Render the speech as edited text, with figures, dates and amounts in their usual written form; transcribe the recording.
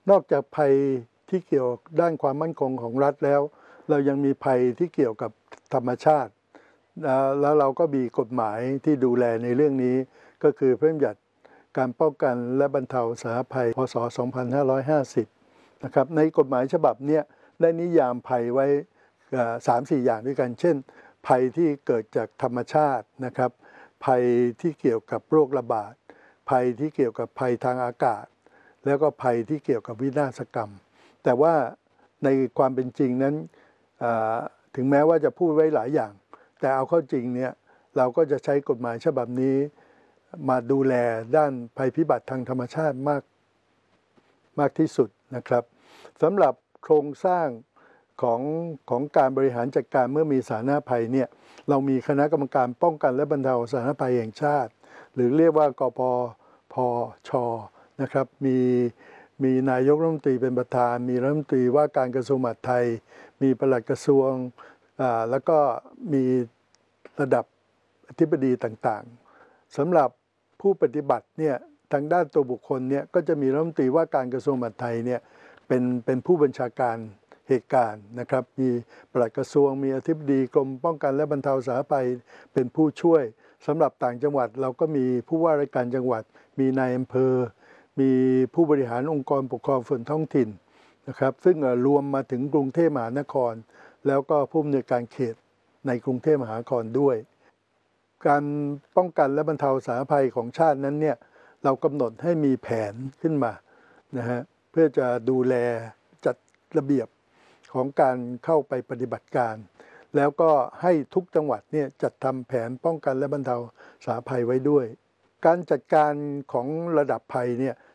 นอกจากภัยที่เกี่ยวด้านความมั่นคงของรัฐแล้วเรายังมีภัยที่เกี่ยวกับธรรมชาติแล้วเราก็มีกฎหมายที่ดูแลในเรื่องนี้ก็คือพระราชบัญญัติการป้องกันและบรรเทาสาธารณภัยพ.ศ. 2550นะครับในกฎหมายฉบับนี้ได้นิยามภัยไว้3-4 อย่างด้วยกันเช่นภัยที่เกิดจากธรรมชาตินะครับภัยที่เกี่ยวกับโรคระบาดภัยที่เกี่ยวกับภัยทางอากาศแล้วก็ภัยที่เกี่ยวกับวินาศกรรมแต่ว่าในความเป็นจริงนั้นถึงแม้ว่าจะพูดไว้หลายอย่างแต่เอาเข้าจริงเนี่ยเราก็จะใช้กฎหมายฉบับนี้มาดูแลด้านภัยพิบัติทางธรรมชาติมากที่สุดนะครับสำหรับโครงสร้างของการบริหารจัดการเมื่อมีสาธารณภัยเนี่ยเรามีคณะกรรมการป้องกันและบรรเทาสาธารณภัยแห่งชาติหรือเรียกว่ากปพชนะครับมีนายกรัฐมนตรีเป็นประธานมีรัฐมนตรีว่าการกระทรวงมหาดไทยมีปลัดกระทรวงแล้วก็มีระดับอธิบดีต่างๆสำหรับผู้ปฏิบัติเนี่ยทางด้านตัวบุคคลเนี่ยก็จะมีรัฐมนตรีว่าการกระทรวงมหาดไทยเนี่ยเป็นผู้บัญชาการเหตุการณ์นะครับมีปลัดกระทรวงมีอธิบดีกรมป้องกันและบรรเทาสาธารณภัยเป็นผู้ช่วยสำหรับต่างจังหวัดเราก็มีผู้ว่าราชการจังหวัดมีนายอำเภอมีผู้บริหารองค์กรปกครองส่วนท้องถิ่นนะครับซึ่งรวมมาถึงกรุงเทพมหานครแล้วก็ผู้อำนวยการเขตในกรุงเทพมหานครด้วยการป้องกันและบรรเทาสาธารณภัยของชาตินั้นเนี่ยเรากำหนดให้มีแผนขึ้นมานะฮะเพื่อจะดูแลจัดระเบียบของการเข้าไปปฏิบัติการแล้วก็ให้ทุกจังหวัดเนี่ยจัดทำแผนป้องกันและบรรเทาสาธารณภัยไว้ด้วยการจัดการของระดับภัยเนี่ย